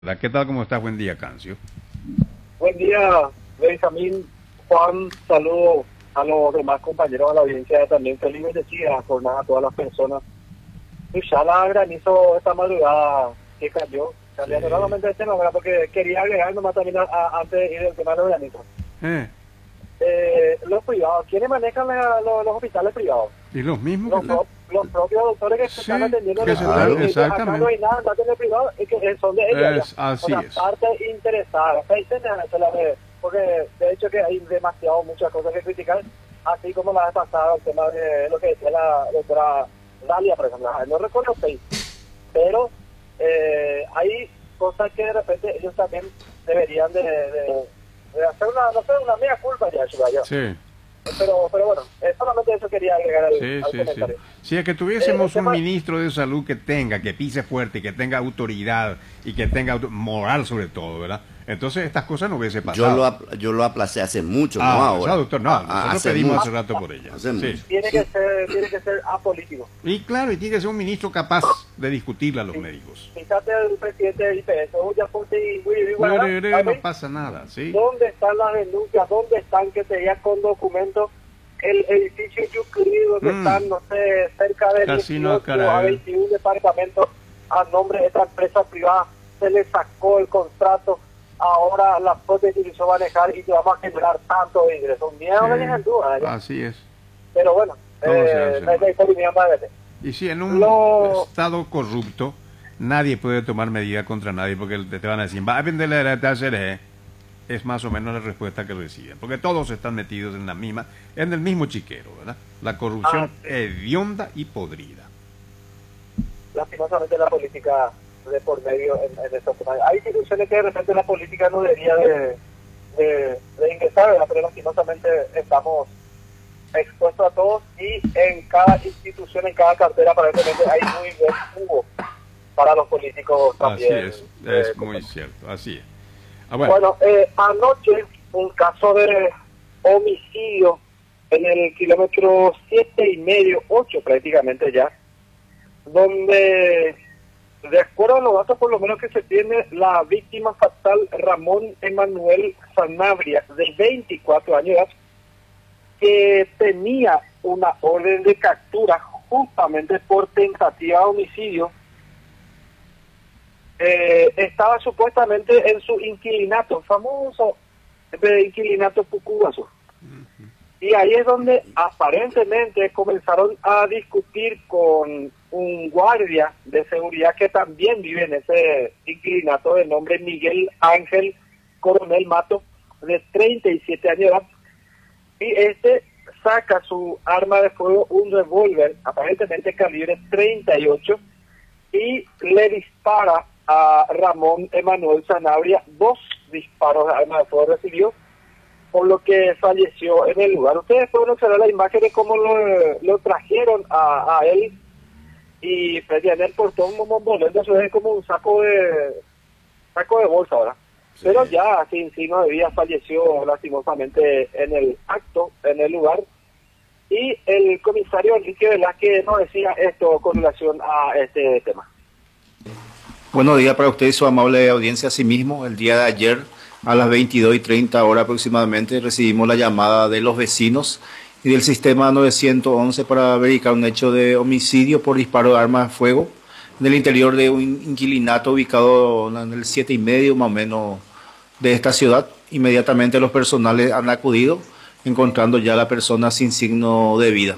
¿Qué tal? ¿Cómo estás? Buen día, Cancio. Buen día, Benjamín, Juan, saludo a los demás compañeros de la audiencia, también feliz bendecida jornada a todas las personas. Y ya la granizo esta madrugada que cayó, cambiando Sí. nuevamente el tema, ¿verdad? Porque quería agregar nomás también antes de ir del tema de los granizos. Eh, Los privados, ¿quiénes manejan los hospitales privados? ¿Y los mismos Los, que están? los propios doctores que se Sí, están atendiendo en que el se público, están, y acá no exactamente. hay nada en el privado, y que son de ellos. Es, Ya. O así sea, es. parte interesada, porque de hecho que hay demasiado muchas cosas que criticar, así como la vez pasada, el tema de lo que decía la doctora Dalia, por ejemplo. No recuerdo pero hay cosas que de repente ellos también deberían de hacer una, no sé, una mea culpa ya, Chubaya. Sí, Pero bueno, solamente eso quería agregar al sí, sí, sí. comentario. Si es que El tuviésemos un tema, ministro de salud que que pise fuerte, y que tenga autoridad y que tenga moral sobre todo, ¿verdad? Entonces estas cosas no hubiese pasado. Yo lo aplacé hace mucho, no Ah, ahora. doctor, no, nosotros Hace pedimos mucho. hace rato por ella. Hace Sí. mucho. tiene que ser apolítico. Y claro, y tiene que ser un ministro capaz de discutirle a los médicos. Fíjate el presidente del IPS, No pasa nada, ¿sí? ¿dónde están las denuncias? ¿Dónde están que te digan con documentos el edificio Yuclid, donde están, no sé, cerca de Casino 18 a 21 departamentos a nombre de esta empresa privada? Se le sacó el contrato, ahora la FOT utilizó manejar y te vamos a generar tanto de ingresos. Miedo no dejan duda, ¿ya? Así es. Pero bueno, Todo se hace la historia para ver. Y si en un estado corrupto nadie puede tomar medida contra nadie porque te van a decir, va a venderle a hacer, es más o menos la respuesta que reciben. Porque todos están metidos en en el mismo chiquero, ¿verdad? La corrupción hedionda y podrida. Lastimosamente la política de por medio en estos temas. Hay instituciones que de repente la política no debería de ingresar, ¿verdad? Pero lastimosamente estamos expuestos a todos y en cada institución, en cada cartera aparentemente hay muy buen jugo para los políticos también. Así es muy cierto, así es. Bueno, anoche un caso de homicidio en el kilómetro 7,5, 8 prácticamente ya, donde de acuerdo a los datos por lo menos que se tiene, la víctima fatal Ramón Emanuel Sanabria, de 24 años, que tenía una orden de captura justamente por tentativa de homicidio, estaba supuestamente en su inquilinato, famoso inquilinato Pucubazo. Y ahí es donde aparentemente comenzaron a discutir con un guardia de seguridad que también vive en ese inquilinato, de nombre Miguel Ángel Coronel Mato, de 37 años de edad. Y este saca su arma de fuego, un revólver, aparentemente calibre 38, y le dispara a Ramón Emanuel Sanabria. 2 disparos de arma de fuego recibió, por lo que falleció en el lugar. Ustedes pueden observar la imagen de cómo lo trajeron a él, y en el portón mombolento, eso es como un saco de bolsa ahora. Sí. Pero ya sin signo de vida falleció lastimosamente en el acto, en el lugar. Y el comisario Enrique Velázquez nos decía esto con relación a este tema. Buenos días para usted y su amable audiencia. Asimismo, el día de ayer a las 22:30 horas aproximadamente recibimos la llamada de los vecinos y del sistema 911 para verificar un hecho de homicidio por disparo de arma de fuego en el interior de un inquilinato ubicado en el 7,5 más o menos de esta ciudad. Inmediatamente los personales han acudido, encontrando ya a la persona sin signo de vida.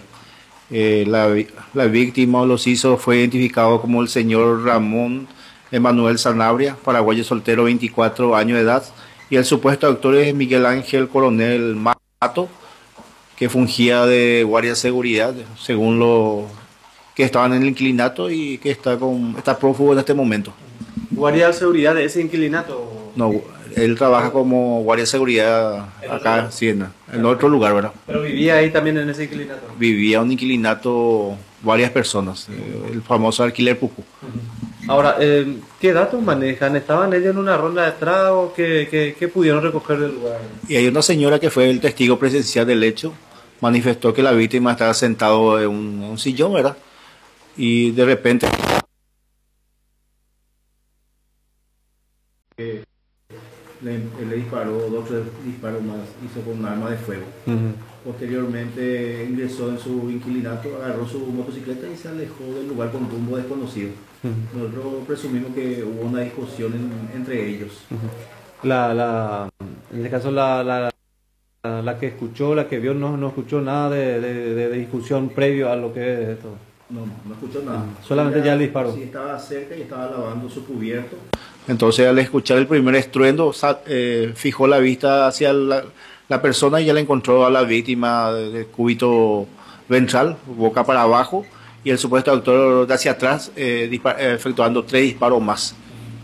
La víctima o los hizo fue identificado como el señor Ramón Emanuel Sanabria, paraguayo soltero, 24 años de edad, y el supuesto autor es Miguel Ángel Coronel Mato, que fungía de guardia de seguridad, según lo que estaban en el inquilinato, y que está prófugo en este momento. ¿Guardia de seguridad de ese inquilinato? No, él trabaja como guardia de seguridad acá, sí, en otro lugar, ¿verdad? ¿Pero vivía ahí también en ese inquilinato? Vivía un inquilinato varias personas, el famoso alquiler Pucu. Ahora, ¿qué datos manejan? ¿Estaban ellos en una ronda de trago? ¿Qué pudieron recoger del lugar? Y hay una señora que fue el testigo presencial del hecho, manifestó que la víctima estaba sentado en un sillón, ¿verdad? Y de repente le disparó 2 disparos más, hizo con un arma de fuego. Posteriormente ingresó en su inquilinato, agarró su motocicleta y se alejó del lugar con rumbo desconocido. Nosotros presumimos que hubo una discusión entre ellos. En este caso la que escuchó, la que vio, no escuchó nada de discusión previo a lo que es esto. No escuchó nada. Solamente ya el disparo. Sí, estaba cerca y estaba lavando su cubierto. Entonces al escuchar el primer estruendo, fijó la vista hacia la persona y ya le encontró a la víctima del cúbito ventral, boca para abajo, y el supuesto autor de hacia atrás efectuando 3 disparos más.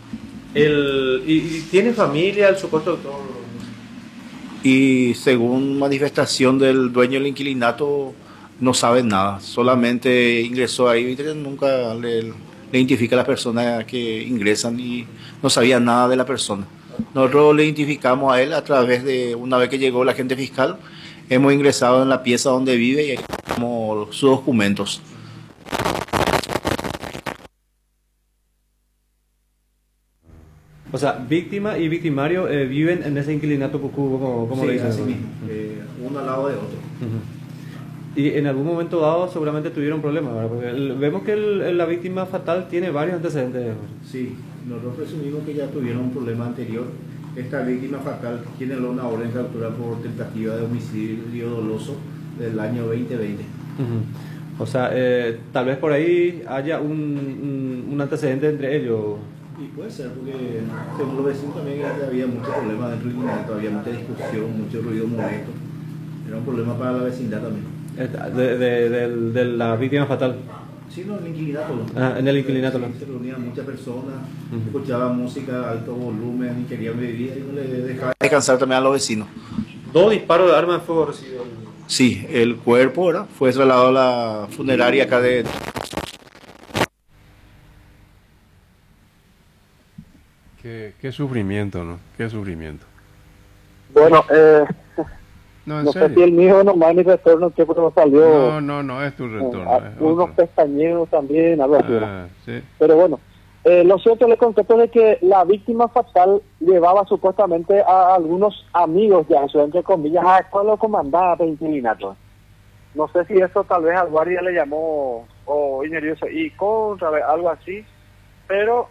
¿Y tiene familia el supuesto autor? Y según manifestación del dueño del inquilinato, no sabe nada, solamente ingresó ahí, nunca le identifica a las personas que ingresan y no sabía nada de la persona. Nosotros le identificamos a él a través de, una vez que llegó la agente fiscal, hemos ingresado en la pieza donde vive y ahí tenemos sus documentos. O sea, víctima y victimario viven en ese inquilinato Pucú, como sí, le dicen. Así mismo, uno al lado de otro. Y en algún momento dado seguramente tuvieron problemas, ¿verdad? Porque vemos que la víctima fatal tiene varios antecedentes. Sí, nosotros presumimos que ya tuvieron un problema anterior. Esta víctima fatal tiene una orden de captura por tentativa de homicidio doloso del año 2020. O sea, tal vez por ahí haya un antecedente entre ellos. Y puede ser, porque según los vecinos también había muchos problemas dentro del inquilinato, había mucha discusión, mucho ruido molesto. Era un problema para la vecindad también. De la víctima fatal. Sí, no, en el inquilinato. En el inquilinato. Sí, se reunían muchas personas, escuchaban música a alto volumen y querían vivir y no le dejaban descansar también a los vecinos. 2 disparos de arma de fuego recibió. Sí, el cuerpo, ¿verdad?, fue trasladado a la funeraria acá de... Qué sufrimiento, ¿no? Qué sufrimiento. Bueno, No sé si el mío nomás mi retorno que no salió. No, es tu retorno. Unos pestañeos también, algo así. Sí. Pero bueno, lo cierto le contesto de que la víctima fatal llevaba supuestamente a algunos amigos ya, eso entre comillas, a escuela comandada de inquilinato. No sé si eso tal vez al guardia le llamó o ingenioso y contra algo así, pero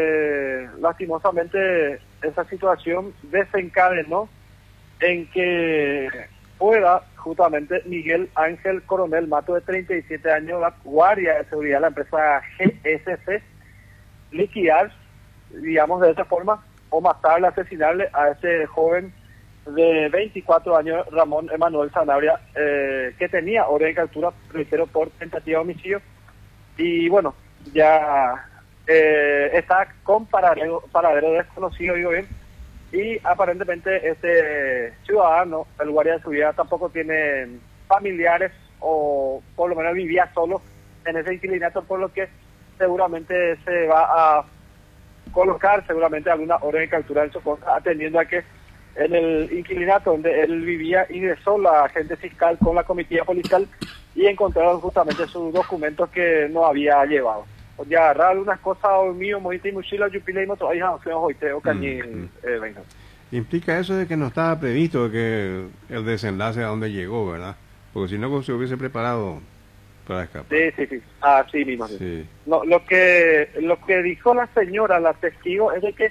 lastimosamente esa situación desencadenó en que pueda justamente Miguel Ángel Coronel Mato, de 37 años, la guardia de seguridad de la empresa GSC, liquidar, digamos de esa forma, o matarle, asesinarle a ese joven de 24 años, Ramón Emanuel Sanabria, que tenía orden de captura, reitero, por tentativa de homicidio. Y bueno, ya está con paradero desconocido, digo bien, y aparentemente este ciudadano, el guardia de seguridad, tampoco tiene familiares, o por lo menos vivía solo en ese inquilinato, por lo que seguramente se va a colocar seguramente alguna orden de captura en su contra, atendiendo a que en el inquilinato donde él vivía ingresó la agente fiscal con la comitiva policial y encontraron justamente sus documentos que no había llevado. Ya agarrar algunas cosas mío, mojita y mochila, yupila y moto, ahí hoy o cañín, venga. Implica eso de que no estaba previsto que el desenlace a donde llegó, ¿verdad? Porque si no se hubiese preparado para escapar. Sí, así mismo. Sí. No, lo que dijo la señora, la testigo, es de que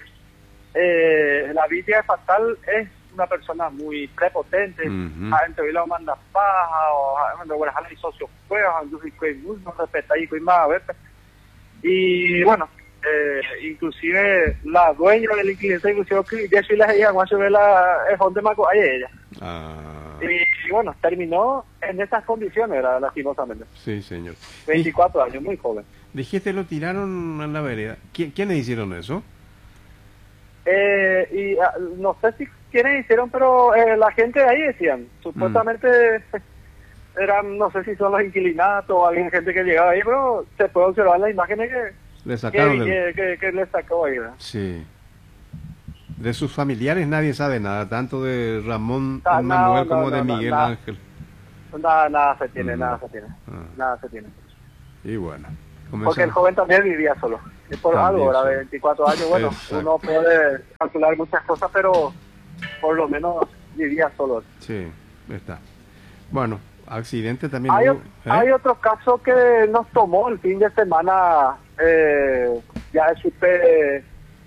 la víctima fatal es una persona muy prepotente, gente lo manda paja, o cuando hay socios juegos, no respeta y más, y bueno, inclusive la dueña del inquilinato, inclusive que ya sí la ella cuando ve la el de Maco, ahí ella. Y bueno, terminó en esas condiciones, ¿verdad? Lastimosamente. Sí, señor. 24 años, muy joven. Dijiste, lo tiraron en la vereda. ¿Quiénes hicieron eso? No sé si quiénes hicieron, pero la gente de ahí decían, supuestamente eran, no sé si son los inquilinatos o alguien, gente que llegaba ahí, pero se puede observar las imágenes que le sacaron que le sacó ahí, ¿verdad? Sí. De sus familiares nadie sabe nada, tanto de Ramón No, Manuel como de Miguel nada. Ángel. Nada se tiene, nada se tiene. Ah. Nada se tiene. Y bueno. porque el joven también vivía solo. Y por También algo, era solo. de 24 años, bueno, Exacto. uno puede calcular muchas cosas, pero por lo menos vivía solo. Sí, está. Bueno, accidente también Hay, hubo, hay otro caso que nos tomó el fin de semana, ya supe,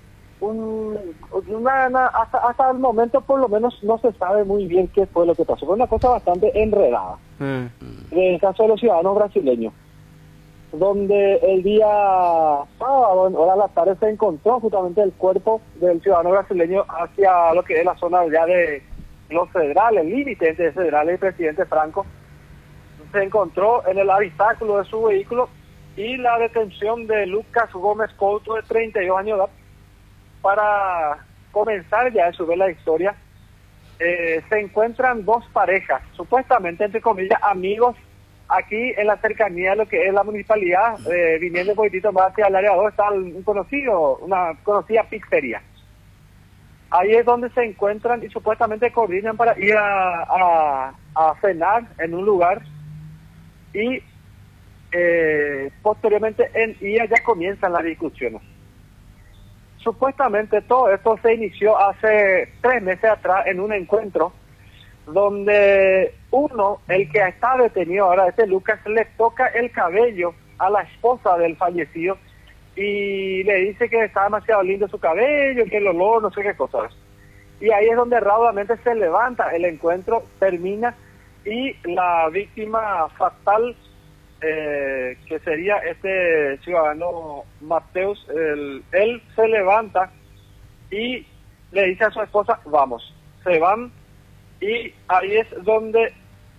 hasta el momento por lo menos no se sabe muy bien qué fue lo que pasó. Fue una cosa bastante enredada. El caso de los ciudadanos brasileños, donde el día sábado, en hora de la tarde, se encontró justamente el cuerpo del ciudadano brasileño hacia lo que es la zona ya de Los Cedrales, el límite entre Cedrales y Presidente Franco. Se encontró en el habitáculo de su vehículo y la detención de Lucas Gómez Couto, de 32 años de edad. Para comenzar ya a subir la historia, se encuentran dos parejas, supuestamente, entre comillas, amigos, aquí en la cercanía de lo que es la municipalidad, viniendo un poquitito más hacia el área 2, está una conocida pizzería. Ahí es donde se encuentran y supuestamente coordinan para ir a cenar en un lugar, y posteriormente en ella ya comienzan las discusiones. Supuestamente todo esto se inició hace 3 meses atrás en un encuentro donde el que está detenido ahora, Lucas, le toca el cabello a la esposa del fallecido y le dice que está demasiado lindo su cabello, que el olor, no sé qué cosas. Y ahí es donde raudamente se levanta el encuentro, termina, y la víctima fatal, que sería este ciudadano Mateus, él se levanta y le dice a su esposa, vamos. Se van, y ahí es donde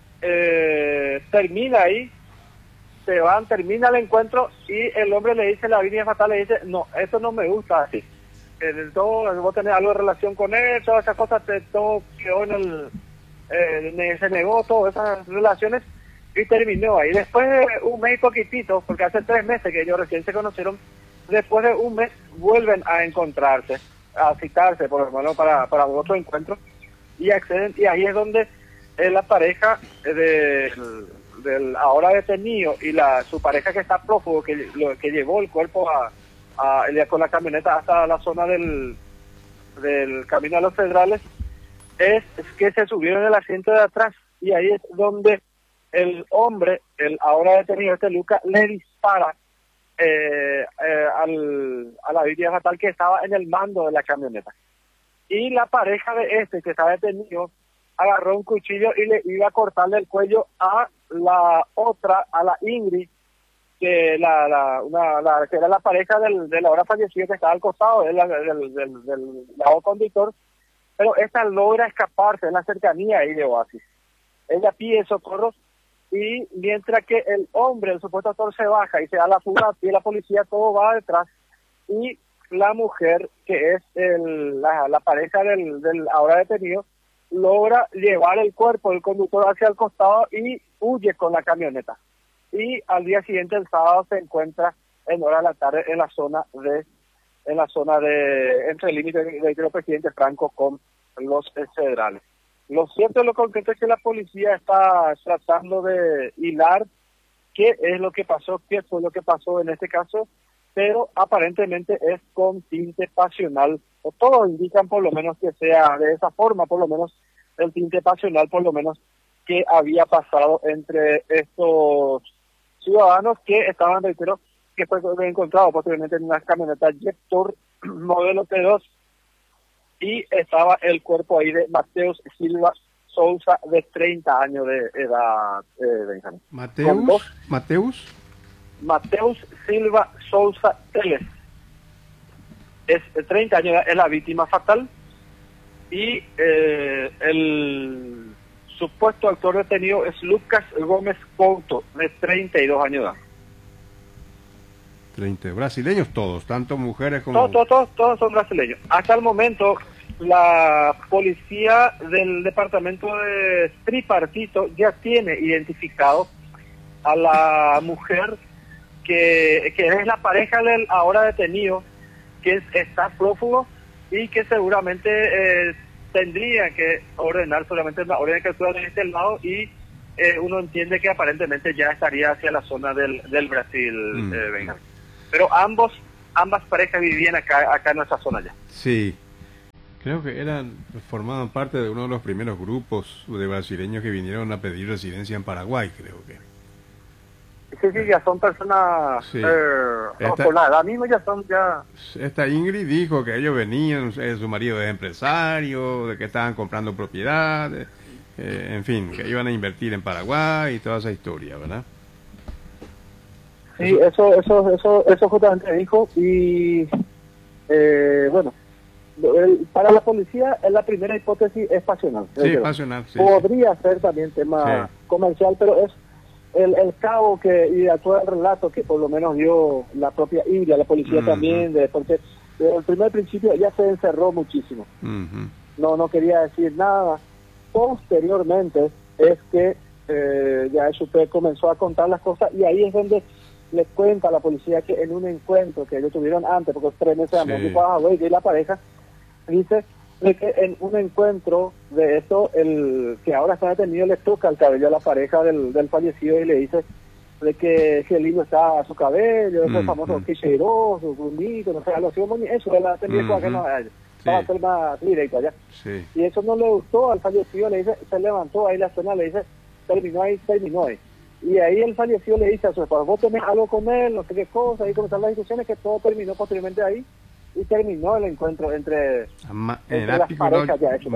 termina el encuentro, y el hombre le dice, la víctima fatal le dice, no, esto no me gusta así. Vos tenés algo de relación con él, todas esas cosas, todo quedó se negó todas esas relaciones, y terminó ahí. Después de un mes y poquitito, porque hace 3 meses que ellos recién se conocieron, después de un mes vuelven a encontrarse, a citarse por lo menos para otro encuentro, y acceden, y ahí es donde la pareja del ahora detenido y su pareja que está prófugo, que llevó el cuerpo con la camioneta hasta la zona del camino a Los Cedrales, es que se subieron en el asiento de atrás, y ahí es donde el hombre, el ahora detenido, Lucas, le dispara a la víctima fatal, que estaba en el mando de la camioneta. Y la pareja de que estaba detenido, agarró un cuchillo y le iba a cortarle el cuello a la otra, a la Ingrid, que que era la pareja del ahora fallecido, que estaba al costado del lado conductor, pero esta logra escaparse en la cercanía ahí de Oasis. Ella pide socorro, y mientras que el hombre, el supuesto actor, se baja y se da la fuga, y la policía todo va detrás, y la mujer, que es la pareja del ahora detenido, logra llevar el cuerpo del conductor hacia el costado y huye con la camioneta. Y al día siguiente, el sábado, se encuentra en hora de la tarde en la zona de entre el límite de Presidente Franco con Los Cedrales. Lo cierto y lo concreto es que la policía está tratando de hilar qué es lo que pasó, qué fue lo que pasó en este caso, pero aparentemente es con tinte pasional, o todos indican por lo menos que sea de esa forma, por lo menos el tinte pasional, por lo menos, que había pasado entre estos ciudadanos que estaban, reitero, que fue encontrado posteriormente en una camioneta Jeptor modelo T2, y estaba el cuerpo ahí de Mateus Silva Sousa, de 30 años de edad, Benjamín. Mateus Silva Sousa Teles. Es 30 años, es la víctima fatal, y el supuesto actor detenido es Lucas Gómez Couto, de 32 años de edad. 30 brasileños todos, tanto mujeres como... Todos son brasileños. Hasta el momento, la policía del departamento de Tripartito ya tiene identificado a la mujer que es la pareja del ahora detenido, que está prófugo, y que seguramente tendría que ordenar solamente una orden de captura de este lado, y uno entiende que aparentemente ya estaría hacia la zona del Brasil, Benjamín. Pero ambas parejas vivían acá en nuestra zona ya. Sí, creo que formaban parte de uno de los primeros grupos de brasileños que vinieron a pedir residencia en Paraguay, creo que. Sí, ya son personas, Sí. por la edad misma ya son ya... Esta Ingrid dijo que ellos venían, su marido es empresario, de que estaban comprando propiedades, en fin, que iban a invertir en Paraguay y toda esa historia, ¿verdad? Sí, eso justamente dijo. Y bueno, para la policía la primera hipótesis es pasional. Sí, pasional, sí. Podría ser también tema comercial, pero es el cabo y a todo el relato que por lo menos dio la propia India, la policía también, porque desde el primer principio ya se encerró muchísimo. No quería decir nada. Posteriormente es que ya el super comenzó a contar las cosas, y ahí es donde le cuenta a la policía que en un encuentro que ellos tuvieron antes, porque 3 meses de amor y la pareja, dice de que en un encuentro de eso, el que ahora está detenido le toca el cabello a la pareja del fallecido y le dice de que lindo está su cabello, ese famoso quicheroso, bonito, no sé, algo así, eso, él ha tenido que no a ellos. Para hacer más directo allá. Sí. Y eso no le gustó al fallecido, le dice, se levantó ahí la escena, le dice, terminó ahí. Y ahí el fallecido le dice a su esposa, vos tenés algo con él, no sé qué cosa, ahí comenzaron las discusiones, que todo terminó posteriormente ahí, y terminó el encuentro entre las parejas ya hecho.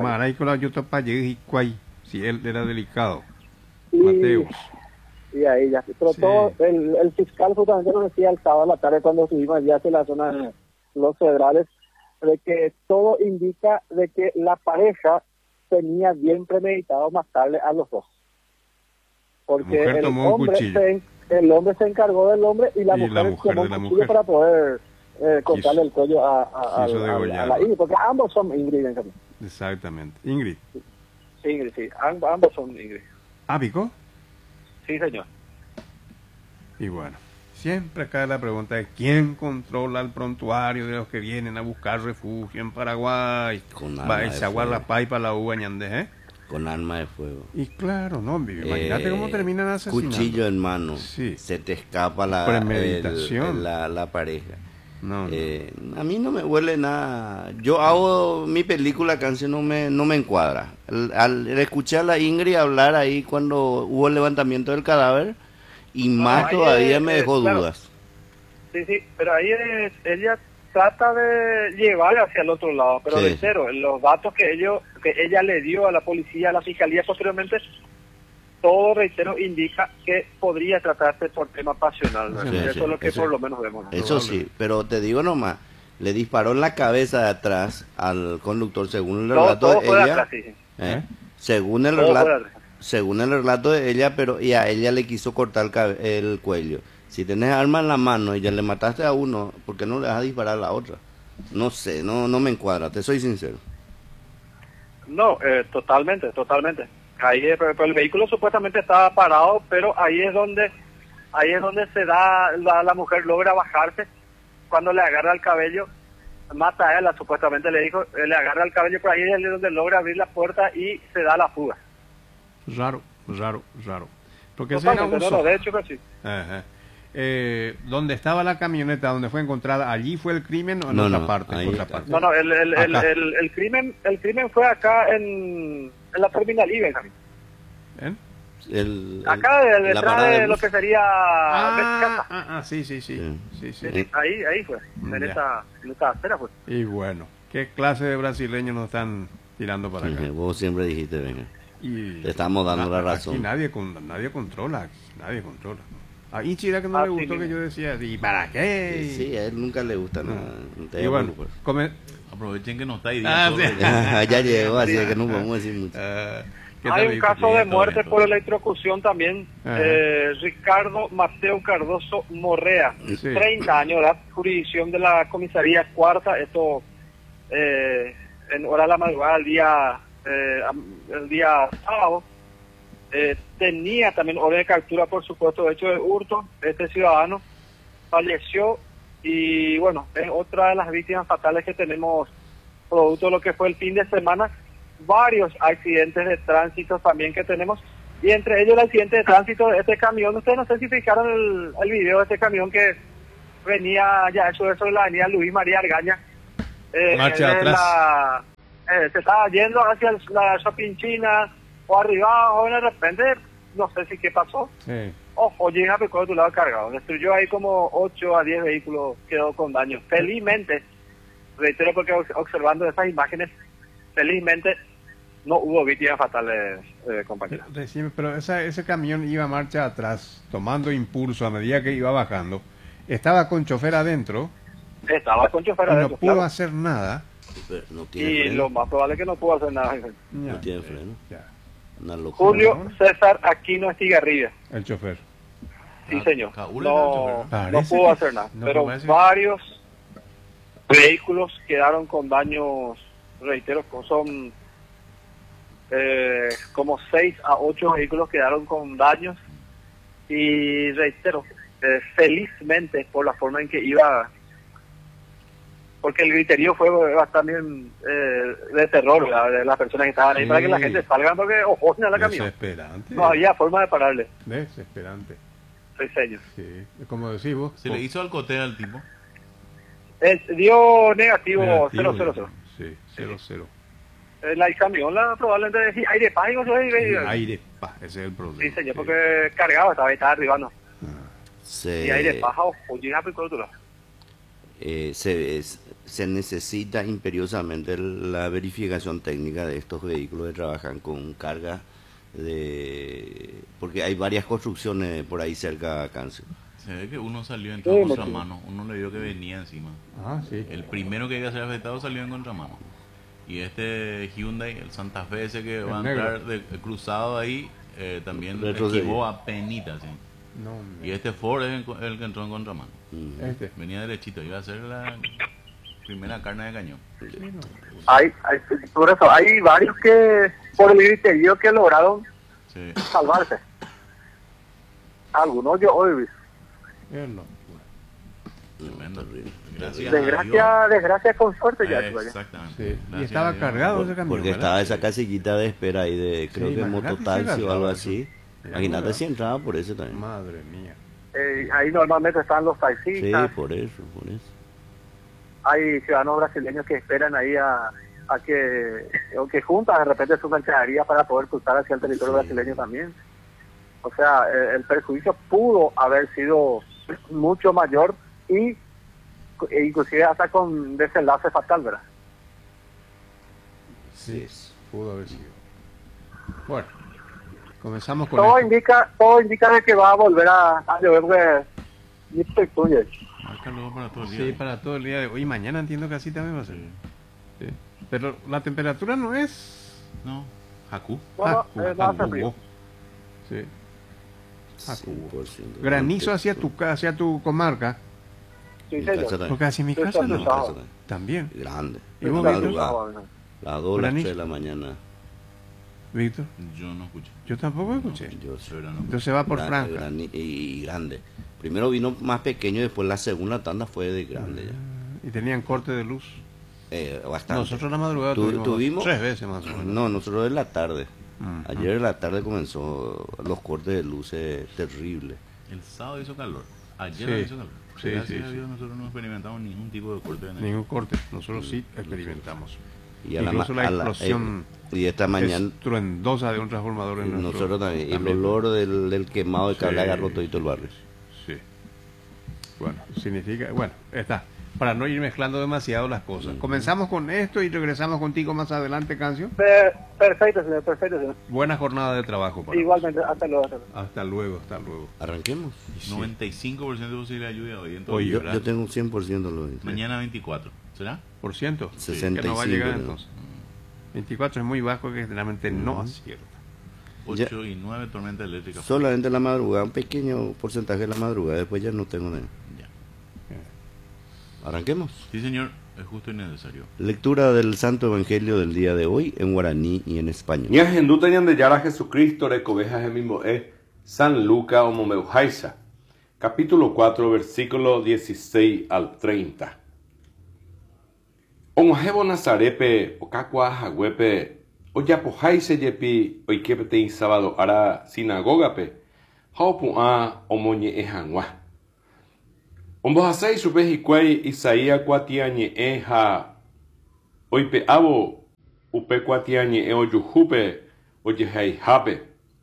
Si él era delicado. Y, Mateus. Y ahí ya, pero todo, el fiscal justamente nos decía el sábado a la tarde cuando estuvimos allá hacia la zona de Los Cedrales, de que todo indica de que la pareja tenía bien premeditado matarle a los dos. Porque el hombre se encargó del hombre y la mujer tomó un cuchillo para poder cortarle el cuello a la Ingrid, porque ambos son Ingrid. Exactamente. Ingrid. Sí, Ingrid, sí. Ambos son Ingrid. ¿Ábico? Sí, señor. Y bueno, siempre cae la pregunta de quién controla el prontuario de los que vienen a buscar refugio en Paraguay. Va a chaguar la paipa la uva ñandé, ¿eh? Con arma de fuego. Y claro, no, imagínate cómo terminan asesinando. Cuchillo en mano. Sí. Se te escapa la premeditación. La pareja. No. A mí no me huele nada. Yo hago mi película, canción no me encuadra. Al escuchar a la Ingrid hablar ahí cuando hubo el levantamiento del cadáver, y más todavía me dejó dudas. Sí, pero ahí ella trata de llevar hacia el otro lado, pero de cero. Los datos que ella le dio a la policía, a la fiscalía posteriormente, todo, reitero, indica que podría tratarse por tema pasional, ¿no? Eso es lo que por lo menos vemos, ¿no? Eso sí, pero te digo nomás, le disparó en la cabeza de atrás al conductor, según el relato de ella. Atrás, sí. Según el relato de ella, pero y a ella le quiso cortar el cuello. Si tenés arma en la mano y ya le mataste a uno, ¿por qué no le vas a disparar a la otra? No sé, no me encuadra, te soy sincero. No, totalmente. Ahí pero el vehículo supuestamente estaba parado, pero ahí es donde se da, la mujer logra bajarse, cuando le agarra el cabello, mata a ella, supuestamente le dijo, le agarra el cabello, por ahí es donde logra abrir la puerta y se da la fuga. Raro. Porque de hecho que sí. ¿Dónde estaba la camioneta, donde fue encontrada, allí fue el crimen o en otra parte? No, el crimen fue acá en la terminal I, Benjamín. Acá detrás de lo que sería sí. Ahí fue, en esta acera fue. Y bueno, ¿qué clase de brasileños nos están tirando para acá? Vos siempre dijiste, venga. Te estamos dando la razón. Aquí nadie controla. A Ichira que no le gustó que yo decía, ¿y para qué? Sí, a él nunca le gusta nada. Y bueno, aprovechen que no está ahí. Ya llegó, así que no podemos decir mucho. Hay un caso de muerte por electrocución también. Ricardo Mateo Cardoso Morrea, 30 años de edad, jurisdicción de la comisaría cuarta. Esto en hora de la madrugada el día sábado. Tenía también orden de captura por supuesto de hecho de hurto. Este ciudadano falleció y bueno, es otra de las víctimas fatales que tenemos producto de lo que fue el fin de semana. Varios accidentes de tránsito también que tenemos, Y entre ellos el accidente de tránsito de este camión. Ustedes no sé si fijaron el video de este camión que venía ya eso de la avenida Luis María Argaña. Marcha atrás. Se estaba yendo hacia la shopping china o arriba o de repente, no sé si qué pasó. Sí. Ojo, llega picó de tu lado cargado. Destruyó ahí como 8 a 10 vehículos, quedó con daño. Felizmente, reitero porque observando esas imágenes, felizmente no hubo víctimas fatales, compañeros. Decime, pero ese camión iba a marcha atrás, tomando impulso a medida que iba bajando. Estaba con chofer adentro. Estaba con chofer adentro. No pudo claro. hacer nada. No tiene Y freno. lo más probable es que no pudo hacer nada. No tiene freno. Ya. Una locura. Julio César Aquino Estigarribia. El chofer. Sí, señor. Caúl No pudo hacer nada. no Pero puede ser. varios vehículos quedaron con daños, reitero, son como 6 a 8 vehículos quedaron con daños. Y reitero, felizmente por la forma en que iba, porque el griterío fue bastante de terror, ¿verdad? De las personas que estaban ahí, Sí. para que la gente salga porque ojonen a la camión. Desesperante. No había forma de pararle. Desesperante. 6 años. Sí. Como decís vos. Se le hizo alcotea al tipo. Dio negativo 000. Sí, 0-0. El camión probablemente aire pánico. Aire, ese es el problema. Sí, señor, porque cargado estaba arribando. Se, Y aire paja o llega por otro lado. se necesita imperiosamente la verificación técnica de estos vehículos que trabajan con carga porque hay varias construcciones por ahí cerca de Cancio. Se ve que uno salió en contramano. Uno le vio que venía encima. Ah, sí. El primero que iba a ser afectado salió en contramano. Y este Hyundai, el Santa Fe ese que va a entrar cruzado ahí, también esquivó a penita, ¿sí? No, Y este Ford es el que entró en contramano. este. Venía derechito, iba a ser la primera carne de cañón. Por eso, hay varios que, por el griterío, que lograron Sí. salvarse. Algunos yo hoy, Tremendo. Gracias a Dios. desgracia con suerte ya. Exactamente. Sí. Y Gracias estaba a Dios. cargado ese camión. Porque ¿verdad? estaba esa casillita de espera ahí de, creo Sí, que imagínate mototaxi si o algo era así. eso. Imagínate si entraba por eso también. Madre mía. Ahí normalmente están los Sí, taxistas, por eso. hay ciudadanos brasileños que esperan ahí a que juntan de repente su mercadería para poder cruzar hacia el territorio brasileño también. O sea, el perjuicio pudo haber sido mucho mayor e inclusive hasta con desenlace fatal, ¿verdad? Sí, pudo haber sido. Bueno, comenzamos con Todo esto. indica de que va a volver a llover porque Marca luego para todo el día. Sí, para todo el día de hoy y mañana entiendo que así también va a ser. Sí. Pero la temperatura no es... No, Haku. va a ser frío. Sí. 100%. Granizo hacia tu comarca. Sí, Mi señor. casa también. Porque hacia mi Sí, casa está no. Mi casa también. También. Grande. ¿Y vos, Madrugada. Las 2, las Granizo. 3 de la mañana. Víctor, Yo no escuché. yo tampoco escuché. Yo sí. Pero no. Entonces va por franja. Y grande. Primero vino más pequeño y después la segunda tanda fue de grande ya. Y tenían corte de luz. Bastante. Nosotros la madrugada Tuvimos 3 veces más o menos. No, nosotros en la tarde. Mm. Ayer en la tarde comenzó los cortes de luces terribles. El sábado hizo calor. Ayer Sí. hizo calor. Sí, Gracias sí, a Dios nosotros no experimentamos ningún tipo de corte de energía. Ningún corte. Nosotros sí experimentamos. Y Incluso la explosión y esta mañana estruendosa de un transformador en nuestro... nosotros también. Y el olor del quemado de cable Sí. agarró todito el barrio. Sí. Bueno, significa... Bueno, está. Para no ir mezclando demasiado las cosas. Comenzamos con esto y regresamos contigo más adelante, Cancio. Perfecto, señor, perfecto, señor. Buena jornada de trabajo para Igualmente, hasta luego. Hasta luego, hasta luego. Arranquemos. 95% de posibilidad de lluvia hoy en todo Hoy, el Yo, día. yo tengo un 100% lo de Mañana 24. ¿Será? ¿Por ciento? 65, Que no va a llegar ¿no? entonces. 24 es muy bajo, que generalmente no acierta. 8 y 9 tormenta eléctrica. Solamente la madrugada, un pequeño porcentaje de la madrugada, después ya no tengo nada. Ya. Arranquemos. Sí, señor. Es justo y necesario. Lectura del Santo Evangelio del día de hoy en guaraní y en español. Ñahenduta ñandeyara Jesucristo recoveja Gemimboe San Luca o Momeujaisa. Capítulo 4, versículo 16 al 30. Onjebo Nazarepe, Ocacua Jagüepe, ojapoháicha jepi oike peteĩ sábado ára sinagogape ha opu'ã omoñe'ẽ hag̃ua. Ombohasái chupe hikuái Isaías kuatiañe'ẽ ha oipe'ávo upe kuatiañe'ẽ ojuhúpe ojehaihápe.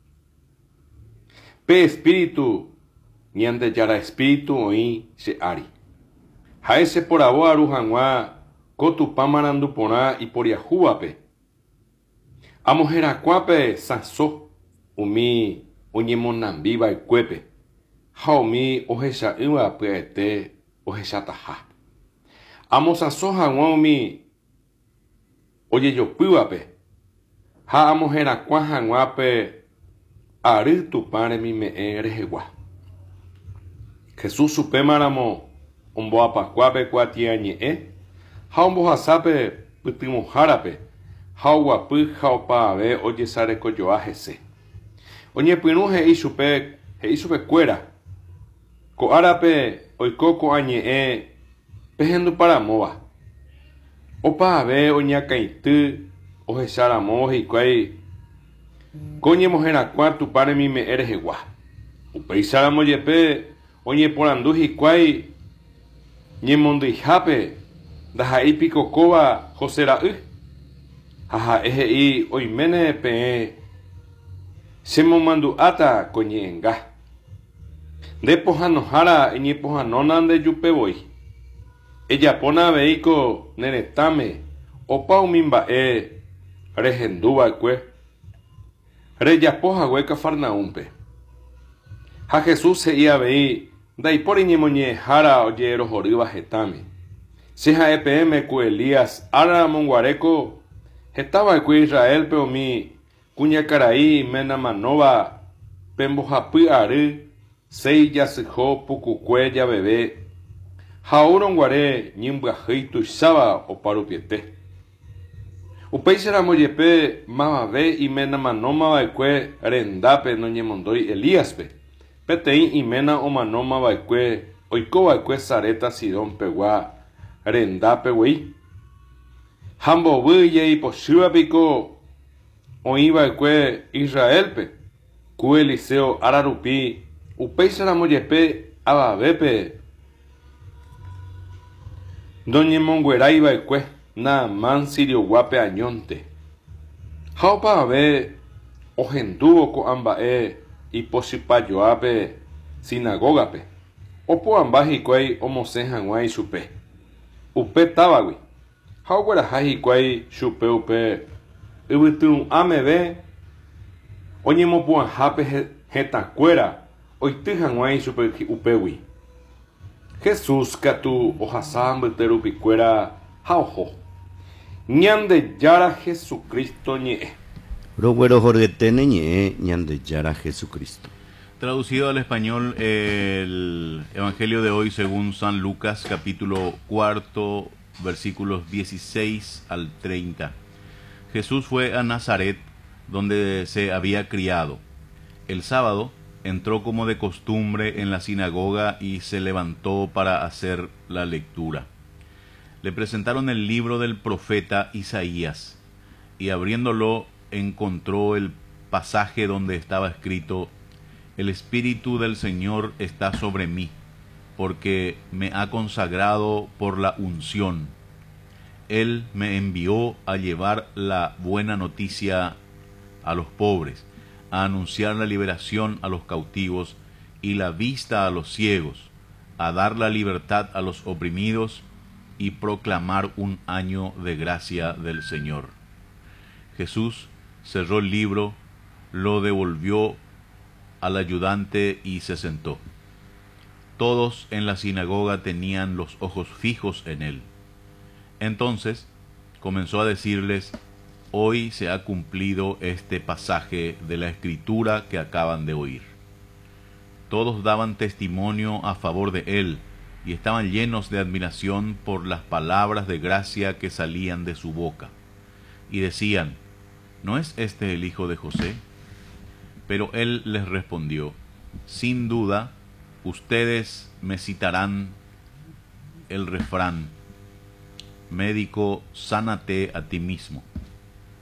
Pe espíritu ñandejára espíritu oĩ che ári. Ha'e cheporavo aru hag̃ua ko tupa marandu porã iporiahúvape. Amo herakuápe sãso umi oñemonambiva'ekuépe ha umi ohecha'ỹva pya'ete ohechataha. Amo sãso hag̃ua umi ojejopývape ha amo herakuã hag̃uápe ary tupa remime'ẽ rehegua. Jesús supémaramo omboapakuápe kuatiañe'ẽ ha ombohasápe pytymohárape ha oguapy ha opa ave ojesarekojoa hese. Oñepyrũ he'i chupekuéra ko árape oiko ko'añe'ẽ pehenduparamóva. Opa ave oñakãity ohecharamo hikuái ko oñemoherakuã tupa remime'ẽ rehegua. Upéicharamo jepe oñeporandu hikuái ñemondýihápe ndaha'ípiko kóva hosera'y. Ha ha'e he'i oiméne peẽ chemomandu'áta ko ñe'ẽnga. Nde pohãnohára eñepohãnóna ndejupevoi. Ejapóna aveiko neretãme opa umi mba'e rehendúva'ekue rejapohague Kafarnaúmpe. Ha Jesús he'i avei ndaipóri ñemoñe'ẽhára ojerohorýva hetãme. Che ha'e peẽme ku Elías ára amonguareko hetava'ekue Israelpe umi kuñakarai iména manóva pembohapy ary 6 jasyho pukukue javeve ha ouronguare ñymbyahýi tuicháva oparupiete. Upéicharamo jepe mavave iména manómava'ekue rendápe noñemondói Elíaspe peteĩ iména omanómava'ekue oikova'ekue Sareta Sidón pegua rendapegui. Ha mbovýje ipochývapiko oĩva'ekue Israelpe ku Eliseo ára rupi upéicharamo jepe avavépe ndoñemongueraiva'ekue Naamán sirioguápe añónte. Ha opa ave ohendúvo ko'ãmba'e ipochypajoápe sinagógape opo'amba hikuái omosẽ hag̃ua ichupe upe távagui ha ogueraha hikuái chupe upe yvytyru'ãmeve oñemopu'ãhápe hetakuéra oity hag̃ua ichupe upégui. Jesús katu ohasa mbyte rupikuéra ha oho. Ñandejára Jesucristo ñe'ẽ. Roguerohorgueténe ñe'ẽ Ñandejára Jesucristo. Traducido al español el Evangelio de hoy según San Lucas, capítulo 4, versículos 16 al 30. Jesús fue a Nazaret, donde se había criado. El sábado entró como de costumbre en la sinagoga y se levantó para hacer la lectura. Le presentaron el libro del profeta Isaías, y abriéndolo encontró el pasaje donde estaba escrito: El Espíritu del Señor está sobre mí, porque me ha consagrado por la unción. Él me envió a llevar la buena noticia a los pobres, a anunciar la liberación a los cautivos y la vista a los ciegos, a dar la libertad a los oprimidos y proclamar un año de gracia del Señor. Jesús cerró el libro, lo devolvió al ayudante y se sentó. Todos en la sinagoga tenían los ojos fijos en él. Entonces comenzó a decirles: Hoy se ha cumplido este pasaje de la Escritura que acaban de oír. Todos daban testimonio a favor de él y estaban llenos de admiración por las palabras de gracia que salían de su boca. Y decían: ¿No es este el hijo de José? Pero él les respondió: Sin duda, ustedes me citarán el refrán: Médico, sánate a ti mismo.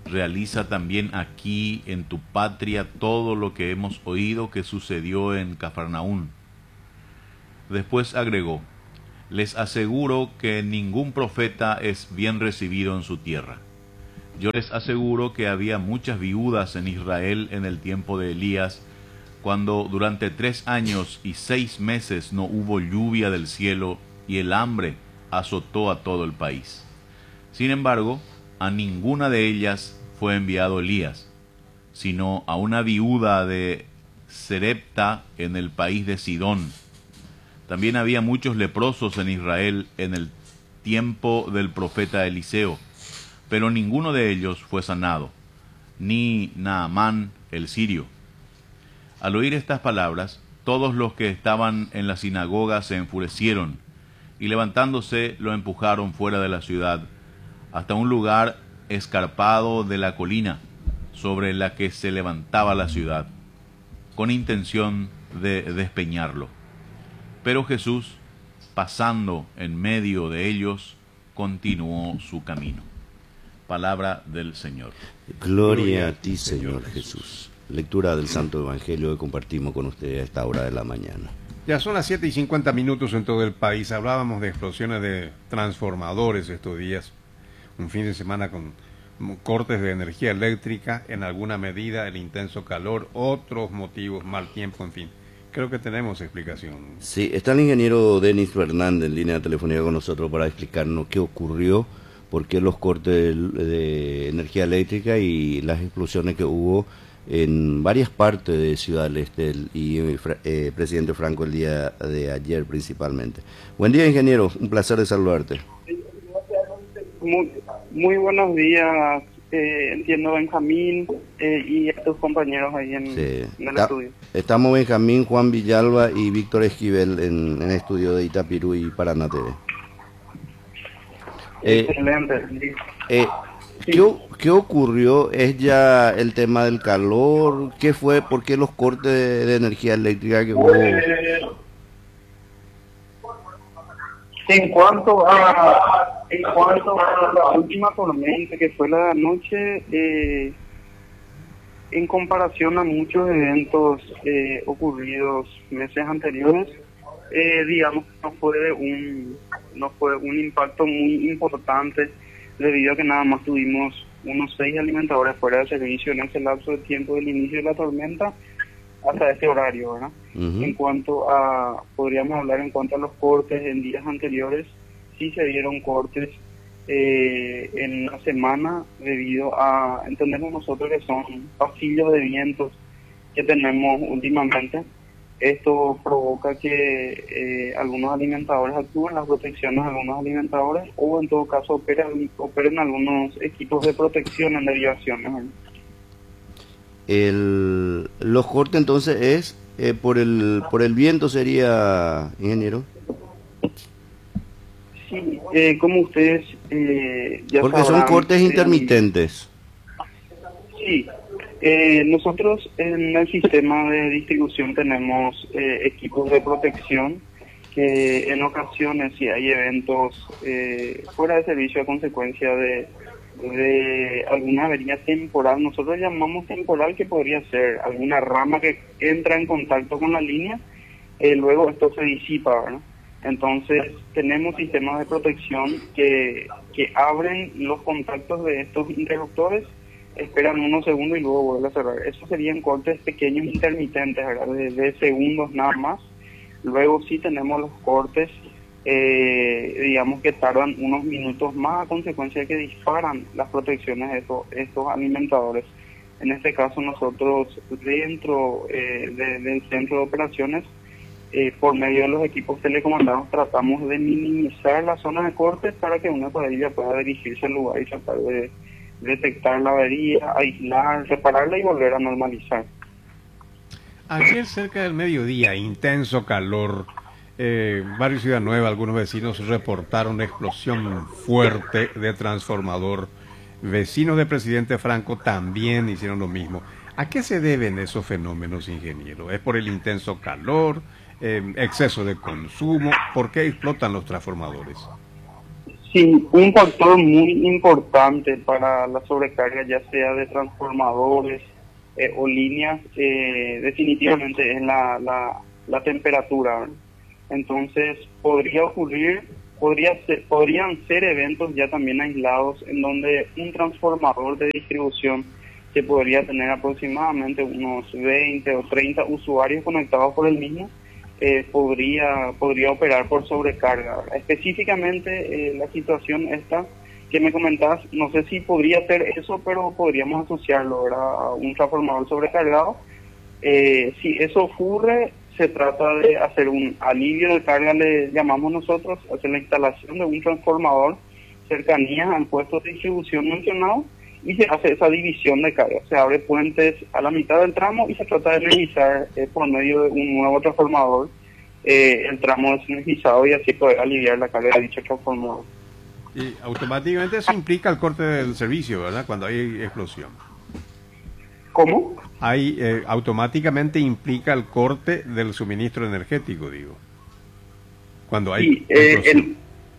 realiza también aquí en tu patria todo lo que hemos oído que sucedió en Cafarnaún. Después agregó: les aseguro que ningún profeta es bien recibido en su tierra. Yo les aseguro que había muchas viudas en Israel en el tiempo de Elías, cuando durante 3 años y 6 meses no hubo lluvia del cielo y el hambre azotó a todo el país. Sin embargo, a ninguna de ellas fue enviado Elías, sino a una viuda de Serepta en el país de Sidón. También había muchos leprosos en Israel en el tiempo del profeta Eliseo, pero ninguno de ellos fue sanado, ni Naamán el sirio. Al oír estas palabras, todos los que estaban en la sinagoga se enfurecieron, y levantándose lo empujaron fuera de la ciudad, hasta un lugar escarpado de la colina, sobre la que se levantaba la ciudad, con intención de despeñarlo. Pero Jesús, pasando en medio de ellos, continuó su camino. Palabra del Señor. Gloria a ti, Señor Jesús. Lectura del Santo Evangelio que compartimos con ustedes a esta hora de la mañana. Ya son las 7:50 en todo el país. Hablábamos de explosiones de transformadores estos días. Un fin de semana con cortes de energía eléctrica, en alguna medida el intenso calor, otros motivos, mal tiempo, en fin. Creo que tenemos explicación. Sí, está el ingeniero Denis Fernández en línea telefónica con nosotros para explicarnos qué ocurrió, por qué los cortes de energía eléctrica y las explosiones que hubo en varias partes de Ciudad del Este y presidente Franco el día de ayer principalmente. Buen día, ingeniero, un placer de saludarte. Muy buenos días, entiendo, Benjamín, y a tus compañeros ahí en el estudio. Estamos Benjamín, Juan Villalba y Víctor Esquivel en el estudio de Itapirú y Paraná TV. Excelente. ¿Qué ocurrió? ¿Es ya el tema del calor? ¿Qué fue? ¿Por qué los cortes de energía eléctrica que hubo? En cuanto a la última tormenta que fue la noche, en comparación a muchos eventos ocurridos meses anteriores, digamos que no fue un impacto muy importante, debido a que nada más tuvimos unos 6 alimentadores fuera de servicio en ese lapso de tiempo del inicio de la tormenta hasta este horario, ¿verdad? En cuanto a, podríamos hablar en cuanto a los cortes en días anteriores, sí se dieron cortes en la semana debido a, entendemos nosotros que son pasillos de vientos que tenemos últimamente. Esto provoca que algunos alimentadores actúen, las protecciones de algunos alimentadores, o en todo caso operen algunos equipos de protección en derivaciones, ¿verdad? Los cortes entonces es por el viento, sería, ingeniero. Sí, como ustedes ya porque sabrán, son cortes intermitentes. Sí, nosotros en el sistema de distribución tenemos equipos de protección que en ocasiones, si hay eventos fuera de servicio a consecuencia de alguna avería temporal, nosotros llamamos temporal, que podría ser alguna rama que entra en contacto con la línea, luego esto se disipa, ¿verdad? Entonces tenemos sistemas de protección que abren los contactos de estos interruptores, esperan unos segundos y luego vuelven a cerrar. Esos serían cortes pequeños intermitentes, ¿verdad? De segundos nada más. Luego sí tenemos los cortes digamos que tardan unos minutos más a consecuencia de que disparan las protecciones de estos alimentadores. En este caso nosotros dentro del centro de operaciones, por medio de los equipos telecomandados, tratamos de minimizar las zonas de corte para que una cuadrilla pueda dirigirse al lugar y tratar de detectar la avería, aislar, repararla y volver a normalizar. Ayer cerca del mediodía, intenso calor, Barrio Ciudad Nueva, algunos vecinos reportaron una explosión fuerte de transformador. Vecinos de Presidente Franco también hicieron lo mismo. ¿A qué se deben esos fenómenos, ingeniero? ¿Es por el intenso calor, exceso de consumo? ¿Por qué explotan los transformadores? Sí, un factor muy importante para la sobrecarga, ya sea de transformadores o líneas, definitivamente es la temperatura, ¿verdad? Entonces, podrían ser eventos ya también aislados en donde un transformador de distribución que podría tener aproximadamente unos 20 o 30 usuarios conectados por el mismo, podría operar por sobrecarga. Específicamente la situación esta que me comentabas, no sé si podría ser eso, pero podríamos asociarlo, ¿verdad?, a un transformador sobrecargado. Si eso ocurre, se trata de hacer un alivio de carga, le llamamos nosotros, hacer la instalación de un transformador cercanía al puesto de distribución mencionado, y se hace esa división de carga. Se abre puentes a la mitad del tramo y se trata de energizar por medio de un nuevo transformador el tramo desenergizado, y así poder aliviar la carga de dicho transformador. Y automáticamente eso implica el corte del servicio, ¿verdad?, cuando hay explosión. ¿Cómo? Automáticamente implica el corte del suministro energético, digo. Cuando hay sí, explosión.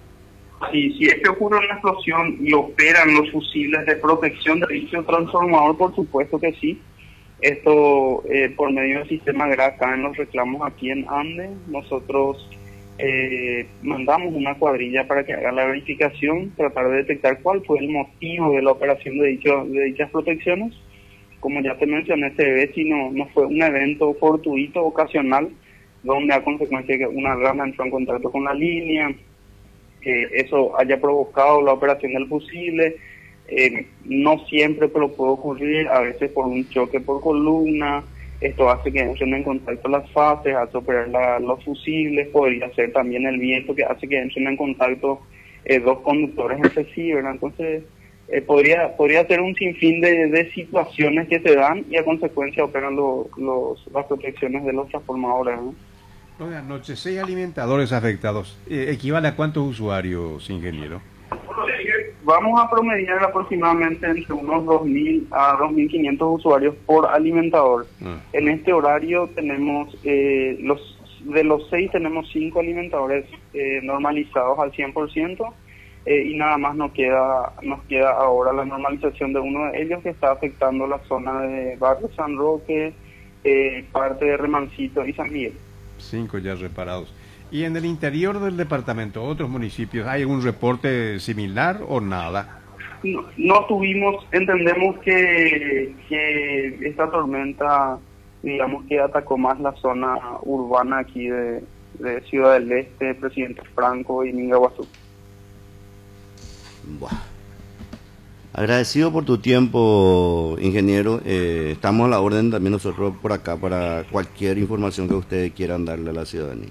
Si es que ocurre una explosión y operan los fusibles de protección de dicho transformador, por supuesto que sí. Esto por medio del sistema GRA, en los reclamos aquí en Ande, nosotros mandamos una cuadrilla para que haga la verificación, tratar de detectar cuál fue el motivo de la operación de dichas protecciones. Como ya te mencioné, se ve si no fue un evento fortuito, ocasional, donde a consecuencia que una rama entró en contacto con la línea, que eso haya provocado la operación del fusible. No siempre, pero puede ocurrir, a veces por un choque por columna. Esto hace que entren en contacto las fases, hace operar los fusibles. Podría ser también el viento que hace que entren en contacto dos conductores entre sí, ¿verdad? Entonces podría ser un sinfín de situaciones que se dan, y a consecuencia operan las protecciones de los transformadores, ¿no? Anoche 6 alimentadores afectados. ¿Equivale a cuántos usuarios, ingeniero? Vamos a promediar aproximadamente entre unos 2.000 a 2.500 usuarios por alimentador. En este horario tenemos, de los 6 tenemos 5 alimentadores normalizados al 100%, y nada más nos queda ahora la normalización de uno de ellos, que está afectando la zona de Barrio San Roque, parte de Remancito y San Miguel. 5 ya reparados. ¿Y en el interior del departamento, otros municipios, hay algún reporte similar o nada? No tuvimos, entendemos que esta tormenta, digamos que atacó más la zona urbana aquí de Ciudad del Este, Presidente Franco y Mingaguazú. Buah. Agradecido por tu tiempo, ingeniero. Estamos a la orden también nosotros por acá para cualquier información que ustedes quieran darle a la ciudadanía.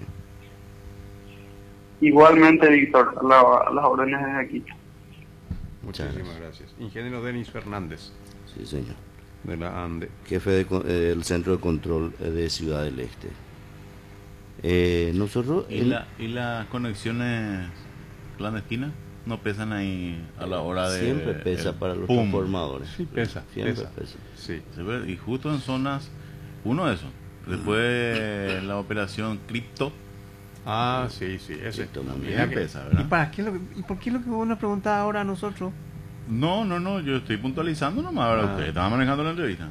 Igualmente, Víctor, las órdenes desde aquí. Muchas gracias. Ingeniero Denis Fernández. Sí, señor. De la ANDE. Jefe del Centro de Control de Ciudad del Este. Nosotros... ¿Y las conexiones clandestinas? ¿No pesan ahí a la hora de...? Siempre pesa para los transformadores. Sí, pesa. Siempre pesa. Sí. Y justo en zonas... Uno de esos. Después la operación Cripto. Sí, ese también pesa, ¿verdad? ¿Y por qué lo que vos nos preguntás ahora a nosotros? No, yo estoy puntualizando nomás. Ahora usted estaba manejando la entrevista.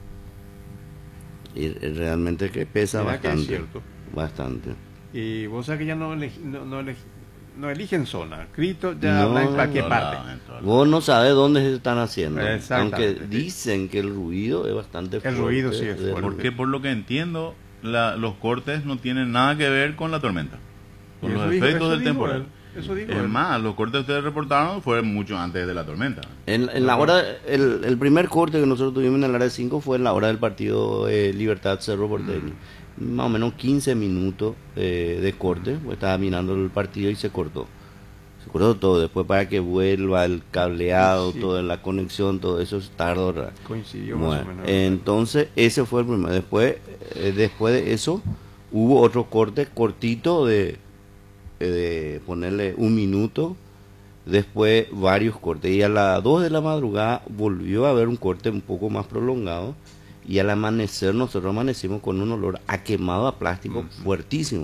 Y realmente que pesa bastante. Que es cierto. Bastante. Y vos sabés que ya no eligen zona. Cripto ya habla en cualquier parte. Vos no sabés dónde se están haciendo. Aunque dicen que el ruido es bastante fuerte. El ruido sí es fuerte. Porque por lo que entiendo, los cortes no tienen nada que ver con la tormenta, con los efectos del temporal. Es más, los cortes que ustedes reportaron fueron mucho antes de la tormenta. En la hora, el primer corte que nosotros tuvimos en el área 5 fue en la hora del partido Libertad Cerro Porteño. Más o menos 15 minutos de corte, pues estaba mirando el partido y se cortó todo. Después para que vuelva el cableado, toda la conexión, todo eso tardó. Coincidió más o menos. Entonces ese fue el primero. Después de eso hubo otro corte cortito de ponerle 1 minuto. Después varios cortes, y a las 2 de la madrugada volvió a haber un corte un poco más prolongado. Y al amanecer nosotros amanecimos con un olor a quemado a plástico fuertísimo,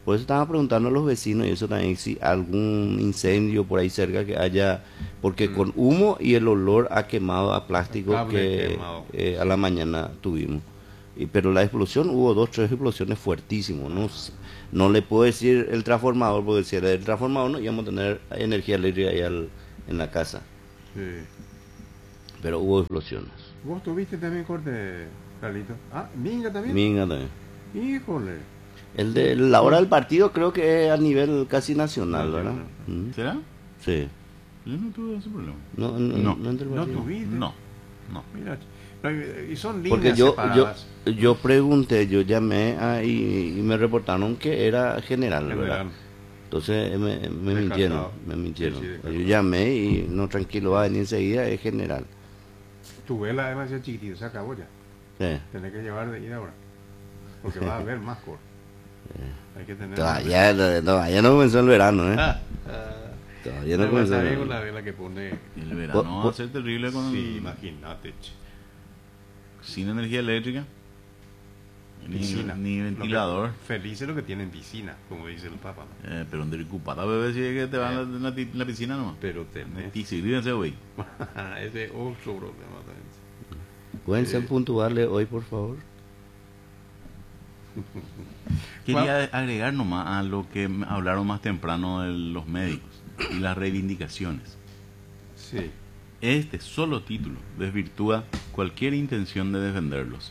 Por eso estaba preguntando a los vecinos y eso también, si algún incendio por ahí cerca que haya, porque con humo y el olor a quemado, a plástico que a la mañana tuvimos. Pero la explosión, hubo 2, 3 explosiones fuertísimas. No le puedo decir el transformador, porque si era el transformador no íbamos a tener energía eléctrica ahí en la casa. Sí. Pero hubo explosiones. ¿Vos tuviste también corte, Carlito? Ah, Minga también. Minga también. Híjole. El de la hora del partido creo que es a nivel casi nacional, ¿verdad? ¿Será? Sí. Yo no tuve ese problema. ¿No tuviste? No. Mira, y son líneas porque separadas. yo pregunté, yo llamé y me reportaron que era general, ¿verdad? Entonces me mintieron. Sí, yo llamé y no, tranquilo, va a venir enseguida, es general. Tu vela es demasiado chiquitito, se acabó ya. Sí. Tenés que llevar de ir ahora, porque va a haber más corte. Hay que tener todavía no comenzó el verano, todavía no comenzó el verano. La vela que pone el verano va a ser terrible con imagínate, sin energía eléctrica, ni ventilador. Feliz es lo que tienen piscina, como dice el Papa, ¿no? Pero en Dericupata, bebé, si es que te van a la piscina nomás. Pero tenés ese güey. Ese es otro problema también. ¿Pueden ser puntuales hoy, por favor? Quería agregar nomás a lo que hablaron más temprano de los médicos y las reivindicaciones. Sí. Este solo título desvirtúa cualquier intención de defenderlos.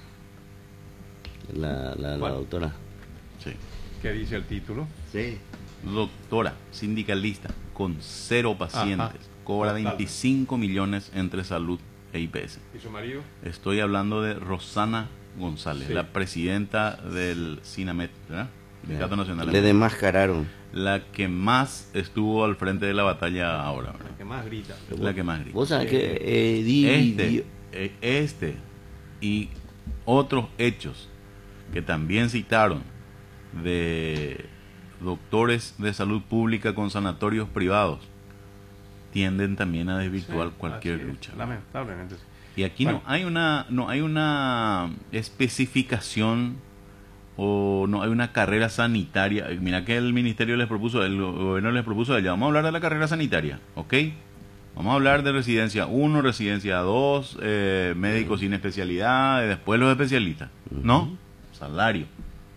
La doctora. Sí. ¿Qué dice el título? Sí. Doctora, sindicalista, con 0 pacientes, cobra 25 millones entre salud e IPS. ¿Y su marido? Estoy hablando de Rosana González, la presidenta del SINAMET, ¿verdad? Sindicato Nacional. Le desmascararon. La que más estuvo al frente de la batalla ahora, ¿verdad? La que más grita. La que más grita. Vos sabés que este y otros hechos que también citaron de doctores de salud pública con sanatorios privados tienden también a desvirtuar cualquier lucha. Lamentablemente. Y aquí no hay una especificación o no hay una carrera sanitaria. Mira que el ministerio les propuso, el gobierno les propuso, ya vamos a hablar de la carrera sanitaria, ¿ok? Vamos a hablar de residencia 1, residencia 2, médicos sin especialidad, después los especialistas. No, salario.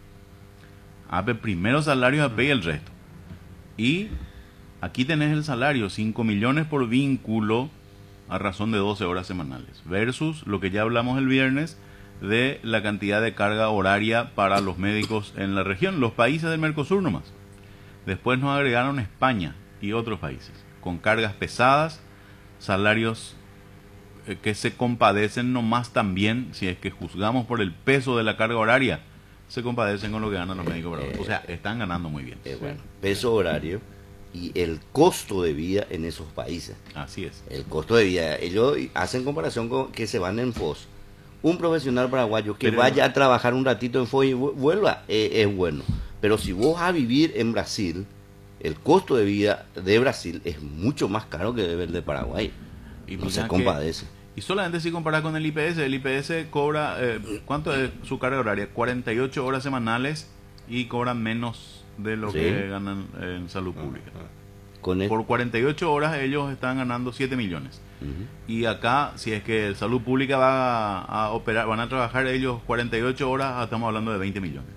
Primero salario, AP y el resto. Y aquí tenés el salario, 5 millones por vínculo a razón de 12 horas semanales, versus lo que ya hablamos el viernes de la cantidad de carga horaria para los médicos en la región, los países del Mercosur nomás. Después nos agregaron España y otros países, con cargas pesadas, salarios que se compadecen nomás también, si es que juzgamos por el peso de la carga horaria, se compadecen con lo que ganan los médicos. O sea, están ganando muy bien. Bueno, peso horario y el costo de vida en esos países. Así es. El costo de vida. Ellos hacen comparación con que se van en FOS. Un profesional paraguayo que vaya a trabajar un ratito en FOS y vuelva, es bueno. Pero si vos vas a vivir en Brasil, el costo de vida de Brasil es mucho más caro que el de Paraguay. Y no se compadece. Y solamente si comparas con el IPS cobra, ¿cuánto es su carga horaria? 48 horas semanales y cobran menos de lo que ganan en salud pública. Por 48 horas ellos están ganando 7 millones. Y acá, si es que salud pública va a operar, van a trabajar ellos 48 horas, estamos hablando de 20 millones.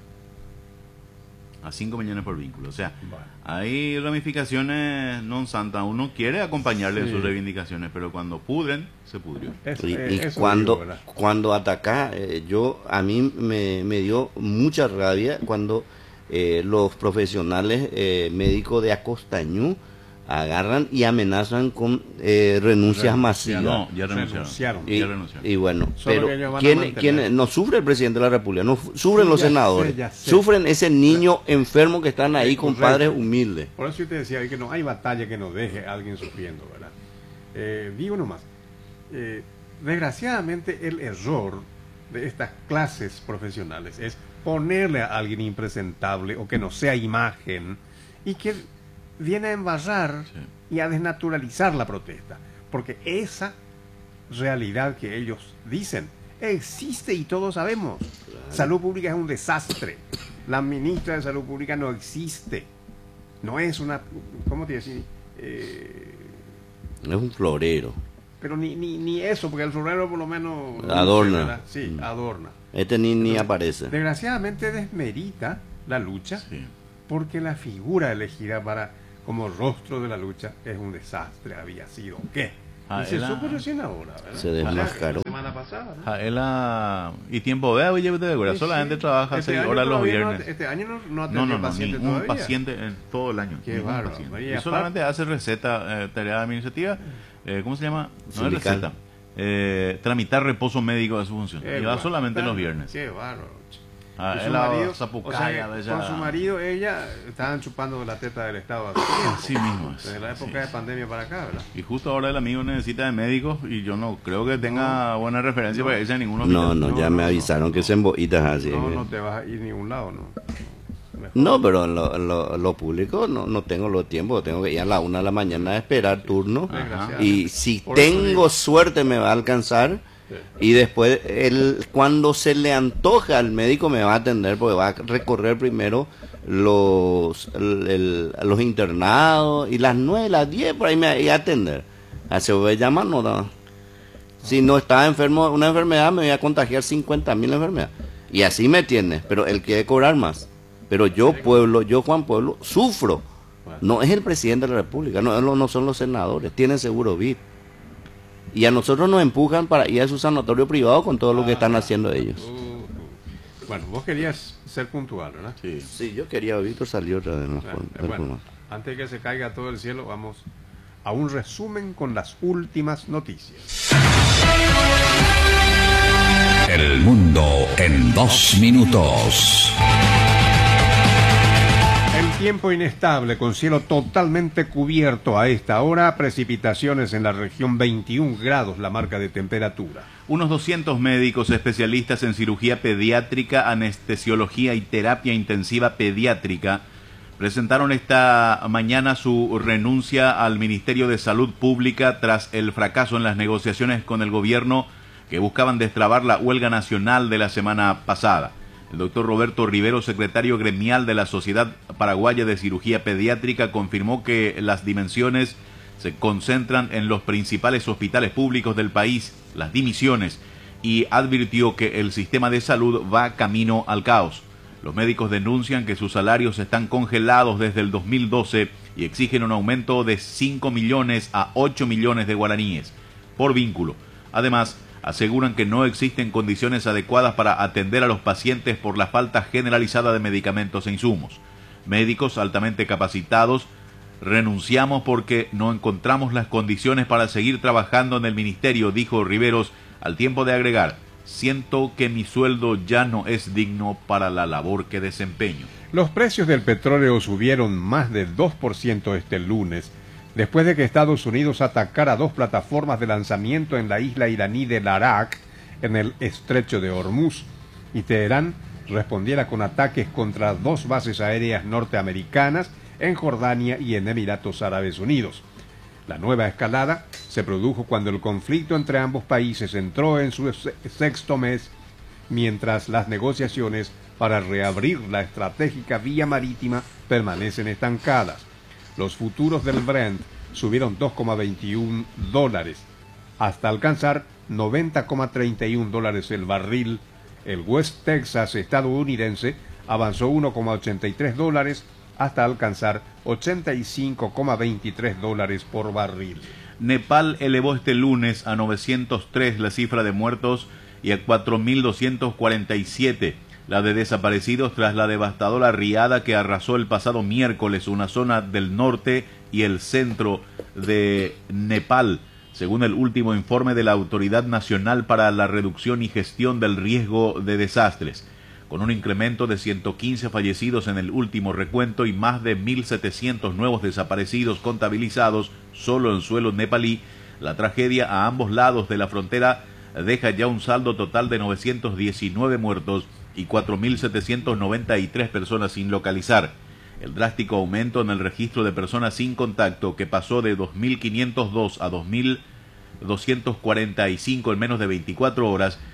A 5 millones por vínculo. O sea, hay ramificaciones non santa. Uno quiere acompañarle en sus reivindicaciones, pero cuando pudren, se pudrió. Y cuando ataca, a mí me dio mucha rabia cuando los profesionales médicos de Acostañú agarran y amenazan con renuncias masivas. Ya renunciaron. Y bueno, pero ¿quién no sufre el presidente de la República? No sufren los senadores, sufren ese niño enfermo que están ahí con padres humildes. Por eso yo te decía que no hay batalla que no deje a alguien sufriendo, ¿verdad? Digo nomás, desgraciadamente el error de estas clases profesionales es ponerle a alguien impresentable o que no sea imagen y que viene a embarrar y a desnaturalizar la protesta, porque esa realidad que ellos dicen existe y todos sabemos. Salud pública es un desastre, La ministra de Salud Pública no existe. No es una... ¿Cómo te decís? Es un florero. Pero ni eso, porque el florero por lo menos... Adorna. Sí, adorna. Este ni aparece. Desgraciadamente desmerita la lucha, Sí. porque la figura elegida como rostro de la lucha es un desastre, había sido. ¿Qué? Y se supo recién ahora, ¿verdad? Se desmascaró. La semana pasada, ¿no? Y tiempo de hoy, solamente trabaja 6 horas los viernes. Este año no atendió paciente ningún todavía. paciente en todo el año. Qué ningún bárbaro. paciente. Y Y solamente hace receta, tarea administrativa, ¿cómo se llama? No es Sindical. receta. Tramitar reposo médico de su función. Qué Y va bárbaro. solamente los viernes. Qué bárbaro. Ah, Y él su marido, la zapucaya, o sea, con su marido, ella estaban chupando la teta del Estado. Así mismo es. Desde la época Sí. de pandemia para acá, ¿verdad? Y justo ahora el amigo necesita de médicos y yo no creo que tenga buena referencia para irse a ninguno. No, ya me avisaron que se embolitas así. No te vas a ir a ningún lado, ¿no? Mejor. No, pero en lo público no tengo los tiempos. Tengo que ir a la 1 de la mañana a esperar turno. Desgraciadamente. Y si Por eso tengo digo. suerte me va a alcanzar. Y después, cuando se le antoja al médico me va a atender, porque va a recorrer primero los internados, y las 9, las 10 por ahí me va a atender. Se voy a llamar, no da. Si no estaba enfermo de una enfermedad, me voy a contagiar 50.000 enfermedades. Y así me tiene, pero él quiere cobrar más. Pero yo, Juan Pueblo, sufro. No es el presidente de la República, no son los senadores, tienen seguro VIP. Y a nosotros nos empujan para ir a su sanatorio privado con todo lo que están haciendo ellos. Bueno, vos querías ser puntual, ¿verdad? Sí, yo quería, Víctor salió otra vez. Bueno, antes de que se caiga todo el cielo, vamos a un resumen con las últimas noticias. El mundo en 2 minutos. El tiempo inestable, con cielo totalmente cubierto a esta hora, precipitaciones en la región 21 grados la marca de temperatura. Unos 200 médicos especialistas en cirugía pediátrica, anestesiología y terapia intensiva pediátrica presentaron esta mañana su renuncia al Ministerio de Salud Pública tras el fracaso en las negociaciones con el gobierno que buscaban destrabar la huelga nacional de la semana pasada. El doctor Roberto Rivero, secretario gremial de la Sociedad Paraguaya de Cirugía Pediátrica, confirmó que las dimensiones se concentran en los principales hospitales públicos del país, las dimisiones, y advirtió que el sistema de salud va camino al caos. Los médicos denuncian que sus salarios están congelados desde el 2012 y exigen un aumento de 5 millones a 8 millones de guaraníes por vínculo. Además, aseguran que no existen condiciones adecuadas para atender a los pacientes por la falta generalizada de medicamentos e insumos. Médicos altamente capacitados, renunciamos porque no encontramos las condiciones para seguir trabajando en el ministerio, dijo Riveros, al tiempo de agregar: siento que mi sueldo ya no es digno para la labor que desempeño. Los precios del petróleo subieron más de 2% este lunes, después de que Estados Unidos atacara 2 plataformas de lanzamiento en la isla iraní de Larak, en el estrecho de Hormuz, y Teherán respondiera con ataques contra 2 bases aéreas norteamericanas en Jordania y en Emiratos Árabes Unidos. La nueva escalada se produjo cuando el conflicto entre ambos países entró en su 6º mes, mientras las negociaciones para reabrir la estratégica vía marítima permanecen estancadas. Los futuros del Brent subieron $2,21 hasta alcanzar $90,31 el barril. El West Texas estadounidense avanzó $1,83 hasta alcanzar $85,23 por barril. Nepal elevó este lunes a 903 la cifra de muertos y a 4.247 la de desaparecidos tras la devastadora riada que arrasó el pasado miércoles una zona del norte y el centro de Nepal, según el último informe de la Autoridad Nacional para la Reducción y Gestión del Riesgo de Desastres. Con un incremento de 115 fallecidos en el último recuento y más de 1.700 nuevos desaparecidos contabilizados solo en suelo nepalí, la tragedia a ambos lados de la frontera deja ya un saldo total de 919 muertos y 4.793 personas sin localizar. El drástico aumento en el registro de personas sin contacto, que pasó de 2.502 a 2.245 en menos de 24 horas,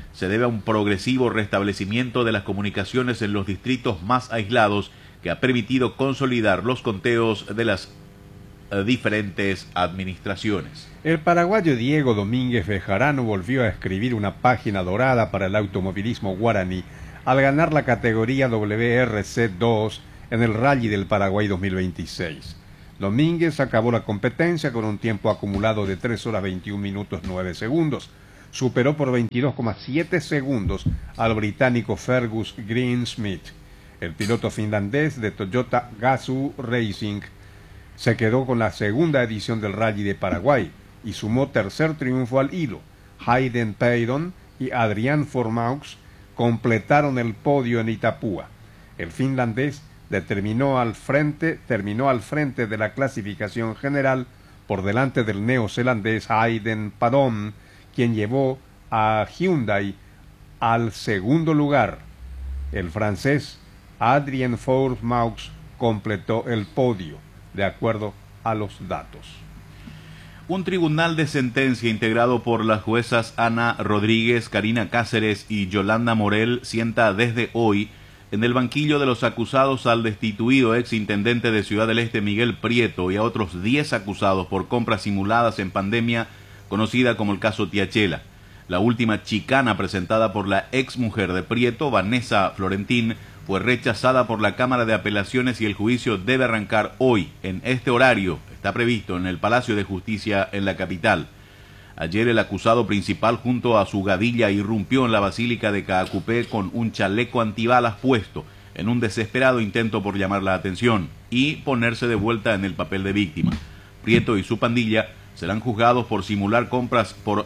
se debe a un progresivo restablecimiento de las comunicaciones en los distritos más aislados que ha permitido consolidar los conteos de las diferentes administraciones. El paraguayo Diego Domínguez Bejarano volvió a escribir una página dorada para el automovilismo guaraní al ganar la categoría WRC2 en el Rally del Paraguay 2026. Domínguez acabó la competencia con un tiempo acumulado de 3 horas 21 minutos 9 segundos. Superó por 22,7 segundos al británico Fergus Greensmith. El piloto finlandés de Toyota Gazoo Racing se quedó con la segunda edición del Rally de Paraguay y sumó tercer triunfo al hilo. Hayden Paydon y Adrián Formaux completaron el podio en Itapúa. El finlandés terminó al frente de la clasificación general por delante del neozelandés Hayden Paydon, quien llevó a Hyundai al segundo lugar. El francés Adrien Formaux completó el podio, de acuerdo a los datos. Un tribunal de sentencia integrado por las juezas Ana Rodríguez, Karina Cáceres y Yolanda Morel sienta desde hoy en el banquillo de los acusados al destituido exintendente de Ciudad del Este Miguel Prieto y a otros 10 acusados por compras simuladas en pandemia, conocida como el caso Tiachela. La última chicana presentada por la exmujer de Prieto, Vanessa Florentín, fue rechazada por la Cámara de Apelaciones y el juicio debe arrancar hoy, en este horario. Está previsto en el Palacio de Justicia en la capital. Ayer el acusado principal junto a su gadilla irrumpió en la Basílica de Caacupé con un chaleco antibalas puesto, en un desesperado intento por llamar la atención y ponerse de vuelta en el papel de víctima. Prieto y su pandilla serán juzgados por simular compras por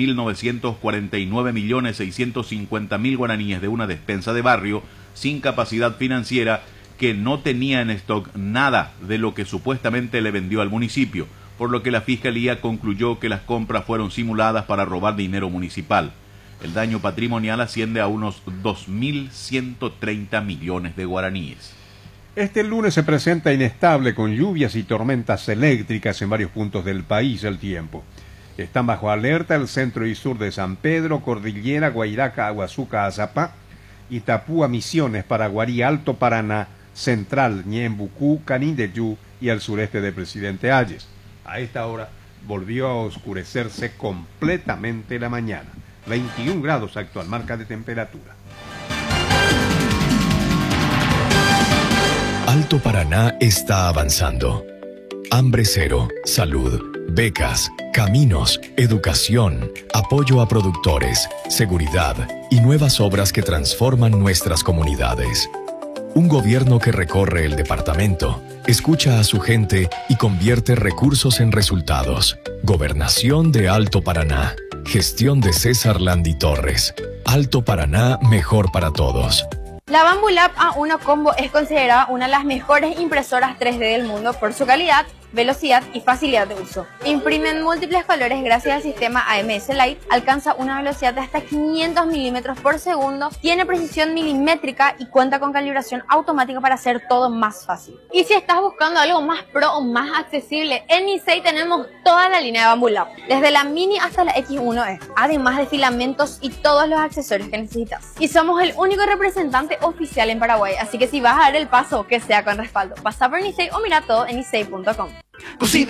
2.949.650.000 guaraníes de una despensa de barrio sin capacidad financiera que no tenía en stock nada de lo que supuestamente le vendió al municipio, por lo que la Fiscalía concluyó que las compras fueron simuladas para robar dinero municipal. El daño patrimonial asciende a unos 2.130 millones de guaraníes. Este lunes se presenta inestable con lluvias y tormentas eléctricas en varios puntos del país el tiempo. Están bajo alerta el centro y sur de San Pedro, Cordillera, Guairaca, Aguazuca, Azapá, Itapúa, Misiones, Paraguarí, Alto Paraná, Central, Ñembucú, Canindeyú y al sureste de Presidente Hayes. A esta hora volvió a oscurecerse completamente la mañana. 21 grados actual marca de temperatura. Alto Paraná está avanzando. Hambre cero, salud, becas, caminos, educación, apoyo a productores, seguridad y nuevas obras que transforman nuestras comunidades. Un gobierno que recorre el departamento, escucha a su gente y convierte recursos en resultados. Gobernación de Alto Paraná. Gestión de César Landi Torres. Alto Paraná, mejor para todos. La Bambu Lab A1 Combo es considerada una de las mejores impresoras 3D del mundo por su calidad, velocidad y facilidad de uso. Imprime en múltiples colores gracias al sistema AMS Light, alcanza una velocidad de hasta 500 milímetros por segundo, tiene precisión milimétrica y cuenta con calibración automática para hacer todo más fácil. Y si estás buscando algo más pro o más accesible, en Nicey tenemos toda la línea de Bambu Lab, desde la Mini hasta la X1E, además de filamentos y todos los accesorios que necesitas. Y somos el único representante oficial en Paraguay, así que si vas a dar el paso, que sea con respaldo. Pasa por Nicey o mira todo en nicey.com. Cocina